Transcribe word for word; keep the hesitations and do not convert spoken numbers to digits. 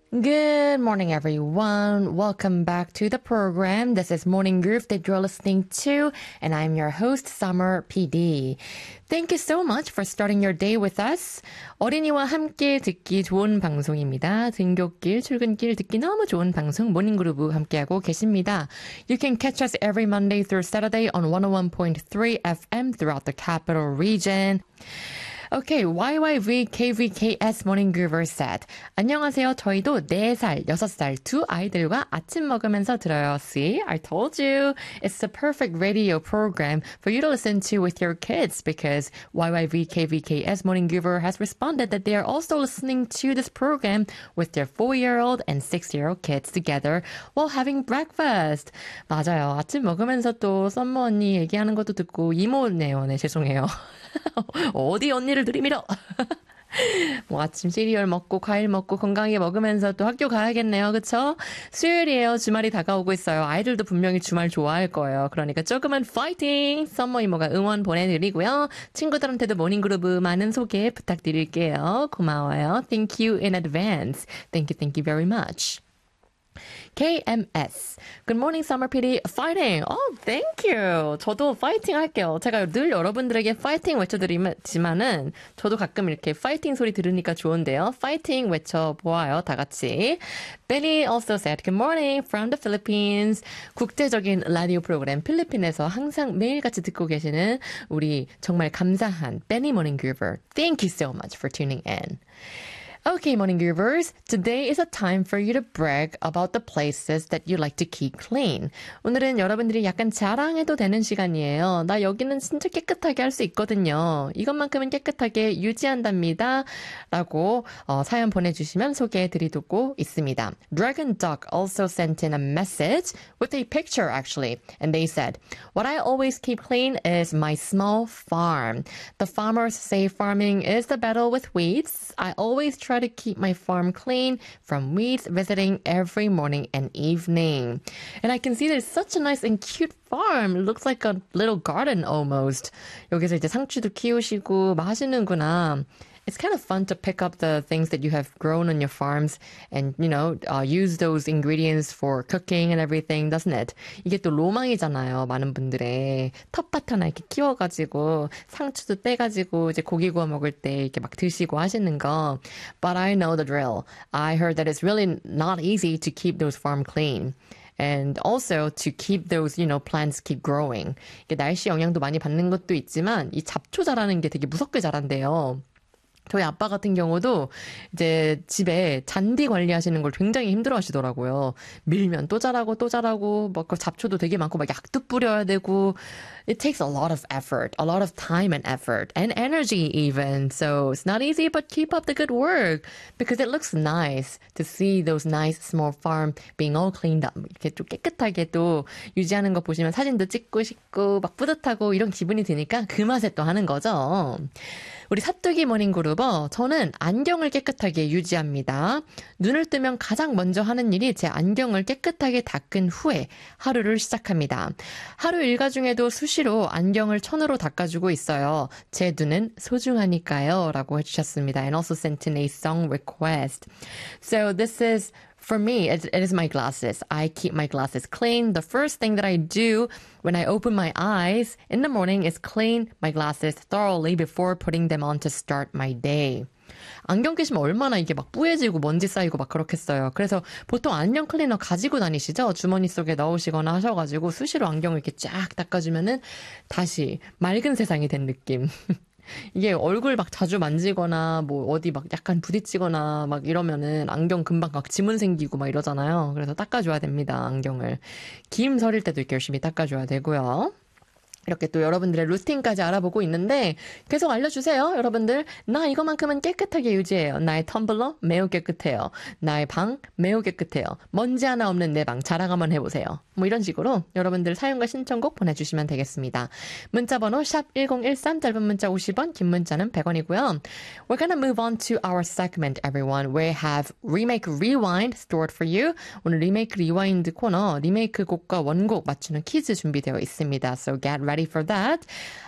Good morning, everyone. Welcome back to the program. This is Morning Groove that you're listening to, and I'm your host, Summer 피디. Thank you so much for starting your day with us. 어린이와 함께 듣기 좋은 방송입니다. 등굣길, 출근길 듣기 너무 좋은 방송 모닝그루브 함께하고 계십니다. You can catch us every Monday through Saturday on one oh one point three F M throughout the capital region. Okay, 와이와이브이케이브이케이에스 Morning Groover said, 안녕하세요. 저희도 네 살, 여섯 살 두 아이들과 아침 먹으면서 들어요. See, I told you. It's the perfect radio program for you to listen to with your kids because 와이와이브이케이브이케이에스 Morning Groover has responded that they are also listening to this program with their four-year-old and six-year-old kids together while having breakfast. 맞아요. 아침 먹으면서 또 썸머 언니 얘기하는 것도 듣고 이모네요. 네, 죄송해요. 어디 언니를 들이밀어. 뭐 아침 시리얼 먹고 과일 먹고 건강하게 먹으면서 또 학교 가야겠네요. 그쵸? 수요일이에요. 주말이 다가오고 있어요. 아이들도 분명히 주말 좋아할 거예요. 그러니까 조금은 파이팅! 썸머 이모가 응원 보내드리고요. 친구들한테도 모닝그루브 많은 소개 부탁드릴게요. 고마워요. Thank you in advance. Thank you, thank you very much. 케이엠에스. Good morning, Summer 피디. Fighting. Oh, thank you. 저도 파이팅 할게요. 제가 늘 여러분들에게 파이팅 외쳐드리지만은 저도 가끔 이렇게 파이팅 소리 들으니까 좋은데요. 파이팅 외쳐보아요. 다 같이. Benny also said, Good morning from the Philippines. 국제적인 라디오 프로그램 필리핀에서 항상 매일같이 듣고 계시는 우리 정말 감사한 Benny Morning Groover. Thank you so much for tuning in. Okay, Morning Groovers, today is a time for you to brag about the places that you like to keep clean. 오늘은 여러분들이 약간 자랑해도 되는 시간이에요. 나 여기는 진짜 깨끗하게 할 수 있거든요. 이것만큼은 깨끗하게 유지한답니다. 라고 어, 사연 보내주시면 소개해드리고 있습니다. Dragon Duck also sent in a message with a picture actually. And they said, What I always keep clean is my small farm. The farmers say farming is the battle with weeds. I always try to keep my farm clean from weeds visiting every morning and evening. And I can see there's such a nice and cute farm. It looks like a little garden almost. 여기서 이제 상추도 키우시고 막 하시는구나. It's kind of fun to pick up the things that you have grown on your farms and, you know, uh, use those ingredients for cooking and everything, doesn't it? 이게 또 로망이잖아요. 많은 분들의 텃밭 하나 이렇게 키워가지고 상추도 떼가지고 이제 고기 구워 먹을 때 이렇게 막 드시고 하시는 거. But I know the drill. I heard that it's really not easy to keep those farm clean. And also to keep those, you know, plants keep growing. 이게 날씨 영향도 많이 받는 것도 있지만 이 잡초 자라는 게 되게 무섭게 자란대요. 저희 아빠 같은 경우도 이제 집에 잔디 관리하시는 걸 굉장히 힘들어 하시더라고요. 밀면 또 자라고 또 자라고 막 잡초도 되게 많고 막 약도 뿌려야 되고 It takes a lot of effort, a lot of time and effort and energy even. So it's not easy, but keep up the good work because it looks nice to see those nice small farm being all cleaned up. 이렇게 좀 깨끗하게 또 유지하는 거 보시면 사진도 찍고 싶고 막 뿌듯하고 이런 기분이 드니까 그 맛에 또 하는 거죠. 우리 사뚜기 모닝그루버, 저는 안경을 깨끗하게 유지합니다. 눈을 뜨면 가장 먼저 하는 일이 제 안경을 깨끗하게 닦은 후에 하루를 시작합니다. 하루 일과 중에도 수시로 안경을 천으로 닦아주고 있어요. 제 눈은 소중하니까요. 라고 해주셨습니다. And also sent in a song request. So this is... For me, it, it is my glasses. I keep my glasses clean. The first thing that I do when I open my eyes in the morning is clean my glasses thoroughly before putting them on to start my day. 안경 끼시면 얼마나 이게 막 뿌얘지고 먼지 쌓이고 막 그렇겠어요. 그래서 보통 안경 클리너 가지고 다니시죠? 주머니 속에 넣으시거나 하셔가지고 수시로 안경을 이렇게 쫙 닦아주면은 다시 맑은 세상이 된 느낌. 이게 얼굴 막 자주 만지거나 뭐 어디 막 약간 부딪히거나 막 이러면은 안경 금방 막 지문 생기고 막 이러잖아요. 그래서 닦아줘야 됩니다, 안경을. 김 서릴 때도 이렇게 열심히 닦아줘야 되고요. 이렇게 또 여러분들의 루틴까지 알아보고 있는데 계속 알려주세요. 여러분들 나 이거만큼은 깨끗하게 유지해요. 나의 텀블러 매우 깨끗해요. 나의 방 매우 깨끗해요. 먼지 하나 없는 내 방 자랑 한번 해보세요. 뭐 이런 식으로 여러분들 사연과 신청곡 보내주시면 되겠습니다. 문자번호 샵 일공일삼 짧은 문자 오십 원 긴 문자는 백 원이고요. We're gonna move on to our segment everyone. We have Remake Rewind stored for you. 오늘 리메이크 리와인드 코너 리메이크 곡과 원곡 맞추는 퀴즈 준비되어 있습니다. So get ready for that.